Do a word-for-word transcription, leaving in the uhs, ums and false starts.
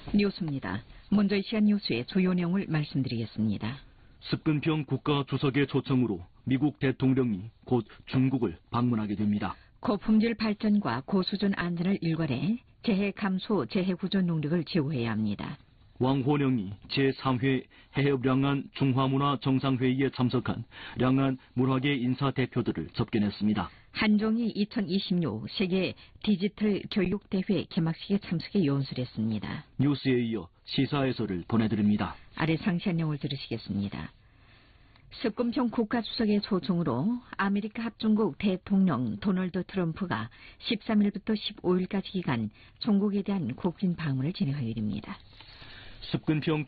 뉴스입니다. 먼저 이 시간 뉴스의 주요 내용을 말씀드리겠습니다. 습근평 국가주석의 초청으로 미국 대통령이 곧 중국을 방문하게 됩니다. 고품질 발전과 고수준 안전을 일괄해 재해 감소, 재해 구조 능력을 제고해야 합니다. 왕호령이 제삼 회 해협량안 중화문화 정상회의에 참석한 량안 문화계 인사 대표들을 접견했습니다. 한종이 이천이십육 세계 디지털 교육대회 개막식에 참석해 연설했습니다. 뉴스에 이어 시사 해설을 보내드립니다. 아래 상세한 내용을 들으시겠습니다. 습근평 국가주석의 초청으로 아메리카 합중국 대통령 도널드 트럼프가 십삼 일부터 십오 일까지 기간 중국에 대한 국빈 방문을 진행할 일입니다. 습근평